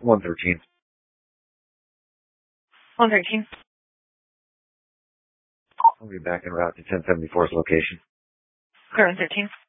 113. 113. I'll be back en route to 1074's location. Clear 113.